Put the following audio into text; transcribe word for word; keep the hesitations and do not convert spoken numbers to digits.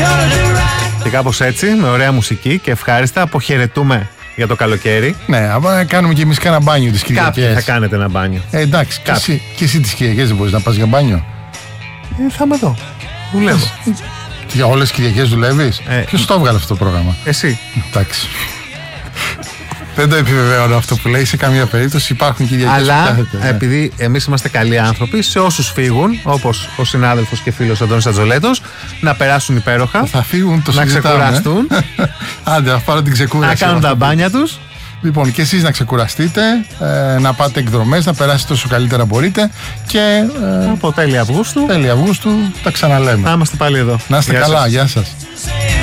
Και κάπως έτσι, με ωραία μουσική και ευχάριστα, αποχαιρετούμε για το καλοκαίρι. Ναι, αλλά κάνουμε και εμείς κάνα μπάνιο τις Κυριακές. Κάποιοι θα κάνετε ένα μπάνιο. Ε, εντάξει, και εσύ, και εσύ τις Κυριακές δεν μπορείς να πας για μπάνιο. Ε, θα είμαι εδώ. Δουλεύω. Και για όλες τις Κυριακές δουλεύεις. Ε, Ποιος το έβγαλε αυτό το πρόγραμμα. Εσύ. Εντάξει. Δεν το επιβεβαιώνω αυτό που λέει σε καμία περίπτωση. Υπάρχουν Κυριακές. Αλλά που κάθεται, ναι. επειδή εμείς είμαστε καλοί άνθρωποι, σε όσους φύγουν, όπως ο συνάδελφος και φίλος Αντώνης Ατζολέτος, να περάσουν υπέροχα. Θα φύγουν, το να συζητάμε. ξεκουραστούν. Άντε, να πάρω την ξεκούραση. Να κάνουν τα μπάνια τους. Λοιπόν, και εσείς να ξεκουραστείτε, ε, να πάτε εκδρομές, να περάσετε όσο καλύτερα μπορείτε και. Ε, Από τέλη Αυγούστου. τέλη Αυγούστου τα ξαναλέμε. Θα είμαστε πάλι εδώ. Να είστε Γεια καλά, σας. γεια σας.